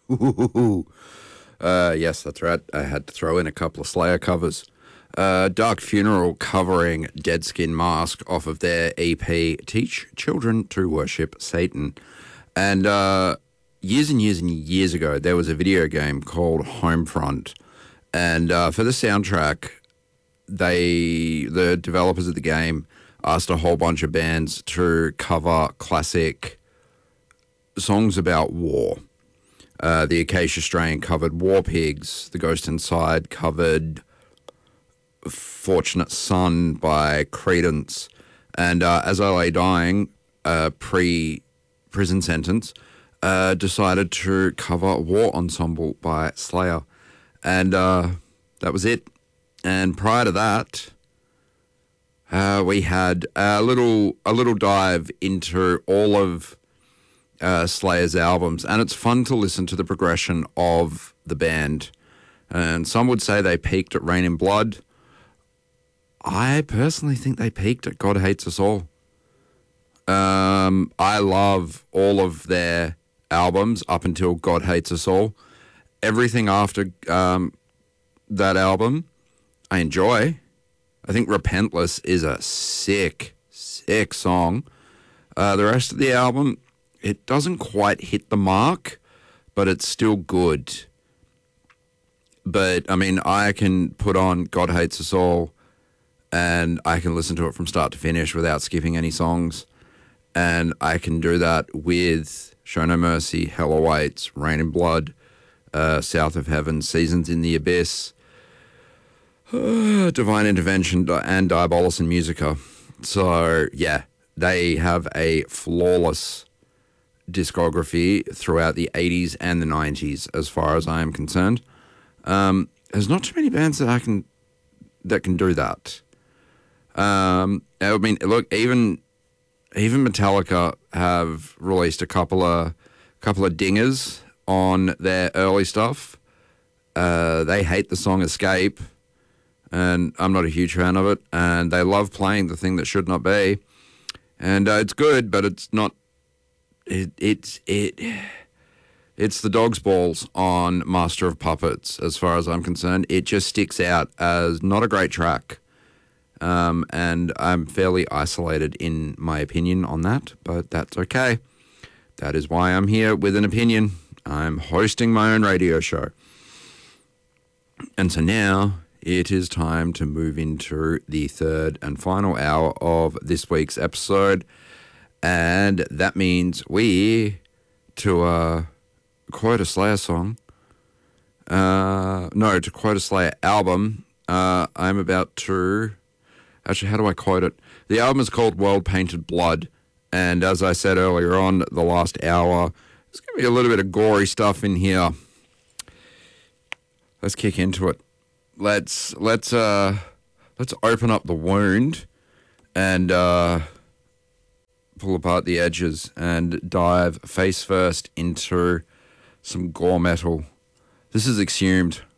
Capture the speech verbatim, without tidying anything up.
Uh, yes, that's right. I had to throw in a couple of Slayer covers. Uh, Dark Funeral covering Dead Skin Mask off of their E P Teach Children to Worship Satan. And uh, years and years and years ago, there was a video game called Homefront. And uh, for the soundtrack, they the developers of the game asked a whole bunch of bands to cover classic songs about war. Uh, the Acacia Strain covered War Pigs. The Ghost Inside covered Fortunate Son by Creedence. And uh, As I Lay Dying, uh, pre-prison sentence, uh, decided to cover War Ensemble by Slayer. And uh, that was it. And prior to that, uh, we had a little a little dive into all of Uh, Slayer's albums, and it's fun to listen to the progression of the band. And some would say they peaked at Rain in Blood. I personally think they peaked at God Hates Us All. Um, I love all of their albums up until God Hates Us All. Everything after um, that album, I enjoy. I think Repentless is a sick, sick song. Uh, the rest of the album, it doesn't quite hit the mark, but it's still good. But, I mean, I can put on God Hates Us All and I can listen to it from start to finish without skipping any songs. And I can do that with Show No Mercy, Hell Awaits, Rain in Blood, uh, South of Heaven, Seasons in the Abyss, uh, Divine Intervention, and Diabolus and Musica. So, yeah, they have a flawless discography throughout the eighties and the nineties, as far as I am concerned. Um, there's not too many bands that I can that can do that. Um, I mean, look, even even Metallica have released a couple of couple of dingers on their early stuff. Uh, they hate the song Escape, and I'm not a huge fan of it. And they love playing the thing that should not be, and uh, it's good, but it's not. It, it's it it's the dog's balls on Master of Puppets, as far as I'm concerned. It just sticks out as not a great track. Um, and I'm fairly isolated in my opinion on that, but that's okay. That is why I'm here with an opinion. I'm hosting my own radio show. And so now it is time to move into the third and final hour of this week's episode. And that means we, to uh, quote a Slayer song, uh, no, to quote a Slayer album, uh, I'm about to, actually, how do I quote it? The album is called World Painted Blood, and as I said earlier on, the last hour, there's going to be a little bit of gory stuff in here. Let's kick into it. Let's, let's, uh, let's open up the wound and, uh, pull apart the edges and dive face first into some gore metal. This is Exhumed.